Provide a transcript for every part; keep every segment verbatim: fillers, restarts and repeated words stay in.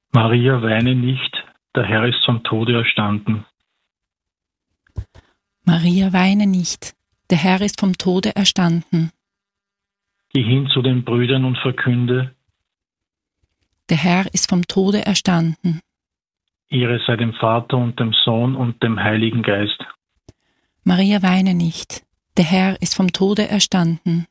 Maria, weine nicht, der Herr ist vom Tode erstanden. Maria, weine nicht, der Herr ist vom Tode erstanden. Geh hin zu den Brüdern und verkünde: Der Herr ist vom Tode erstanden. Ehre sei dem Vater und dem Sohn und dem Heiligen Geist. Maria, weine nicht, der Herr ist vom Tode erstanden.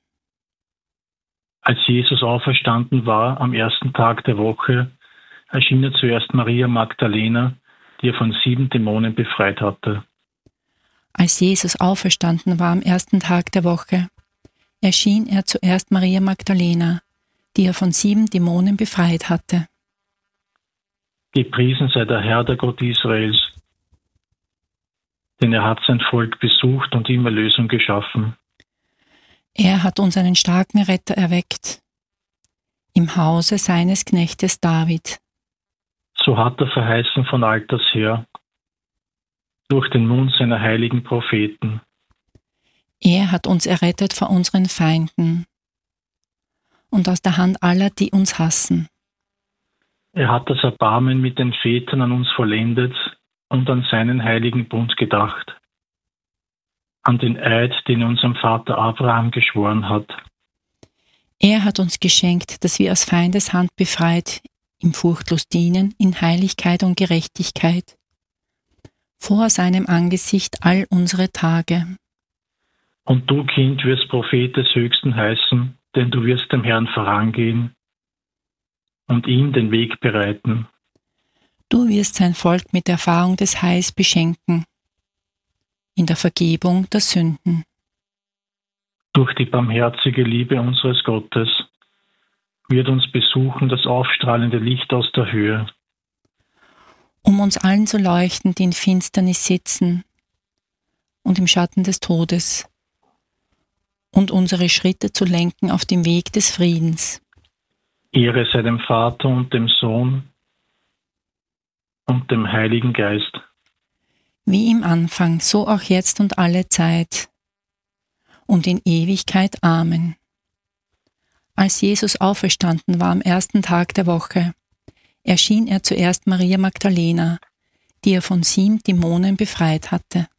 Als Jesus auferstanden war am ersten Tag der Woche, erschien er zuerst Maria Magdalena, die er von sieben Dämonen befreit hatte. Als Jesus auferstanden war am ersten Tag der Woche, erschien er zuerst Maria Magdalena, die er von sieben Dämonen befreit hatte. Gepriesen sei der Herr, der Gott Israels, denn er hat sein Volk besucht und ihm Erlösung geschaffen. Er hat uns einen starken Retter erweckt, im Hause seines Knechtes David. So hat er verheißen von alters her, durch den Mund seiner heiligen Propheten. Er hat uns errettet vor unseren Feinden und aus der Hand aller, die uns hassen. Er hat das Erbarmen mit den Vätern an uns vollendet und an seinen heiligen Bund gedacht, an den Eid, den er unserem Vater Abraham geschworen hat. Er hat uns geschenkt, dass wir aus Feindes Hand befreit, ihm furchtlos dienen, in Heiligkeit und Gerechtigkeit, vor seinem Angesicht all unsere Tage. Und du, Kind, wirst Prophet des Höchsten heißen, denn du wirst dem Herrn vorangehen und ihm den Weg bereiten. Du wirst sein Volk mit Erfahrung des Heils beschenken, in der Vergebung der Sünden. Durch die barmherzige Liebe unseres Gottes wird uns besuchen das aufstrahlende Licht aus der Höhe. Um uns allen zu leuchten, die in Finsternis sitzen und im Schatten des Todes, und unsere Schritte zu lenken auf dem Weg des Friedens. Ehre sei dem Vater und dem Sohn und dem Heiligen Geist. Wie im Anfang, so auch jetzt und alle Zeit und in Ewigkeit. Amen. Als Jesus auferstanden war am ersten Tag der Woche, erschien er zuerst Maria Magdalena, die er von sieben Dämonen befreit hatte.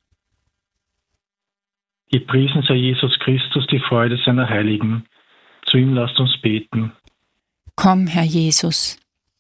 Gepriesen sei Jesus Christus, die Freude seiner Heiligen. Zu ihm lasst uns beten. Komm, Herr Jesus.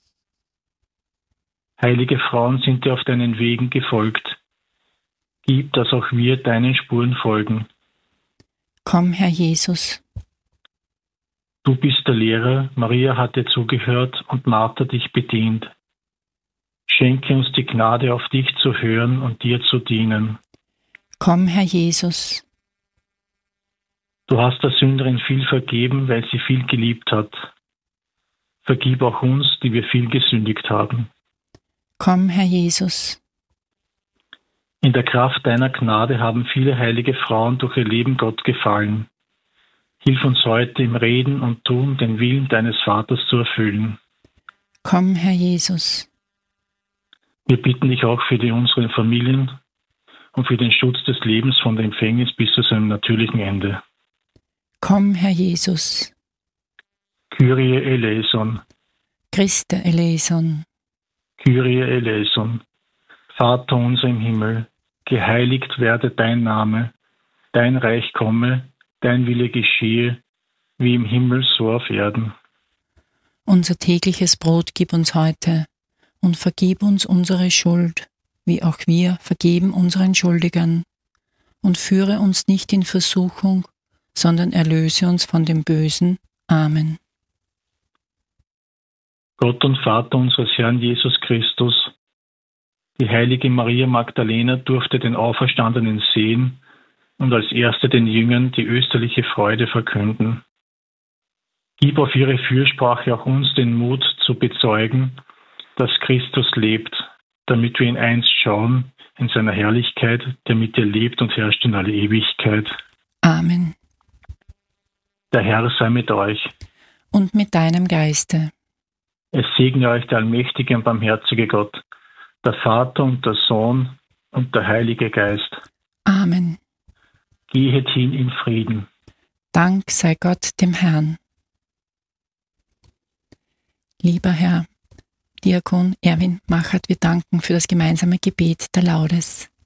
Heilige Frauen sind dir auf deinen Wegen gefolgt. Gib, dass auch wir deinen Spuren folgen. Komm, Herr Jesus. Du bist der Lehrer, Maria hat dir zugehört und Martha dich bedient. Schenke uns die Gnade, auf dich zu hören und dir zu dienen. Komm, Herr Jesus. Du hast der Sünderin viel vergeben, weil sie viel geliebt hat. Vergib auch uns, die wir viel gesündigt haben. Komm, Herr Jesus. In der Kraft deiner Gnade haben viele heilige Frauen durch ihr Leben Gott gefallen. Hilf uns heute im Reden und Tun, den Willen deines Vaters zu erfüllen. Komm, Herr Jesus. Wir bitten dich auch für die unseren Familien und für den Schutz des Lebens von der Empfängnis bis zu seinem natürlichen Ende. Komm, Herr Jesus. Kyrie eleison. Christe eleison. Kyrie eleison. Vater unser im Himmel, geheiligt werde dein Name, dein Reich komme, dein Wille geschehe, wie im Himmel so auf Erden. Unser tägliches Brot gib uns heute und vergib uns unsere Schuld, wie auch wir vergeben unseren Schuldigern. Und führe uns nicht in Versuchung, sondern erlöse uns von dem Bösen. Amen. Gott und Vater unseres Herrn Jesus Christus, die heilige Maria Magdalena durfte den Auferstandenen sehen und als erste den Jüngern die österliche Freude verkünden. Gib auf ihre Fürsprache auch uns den Mut zu bezeugen, dass Christus lebt, damit wir ihn einst schauen in seiner Herrlichkeit, der mit dir lebt und herrscht in alle Ewigkeit. Amen. Der Herr sei mit euch. Und mit deinem Geiste. Es segne euch der allmächtige und barmherzige Gott, der Vater und der Sohn und der Heilige Geist. Amen. Gehet hin in Frieden. Dank sei Gott dem Herrn. Lieber Herr, Diakon Erwin Machert, wir danken für das gemeinsame Gebet der Laudes.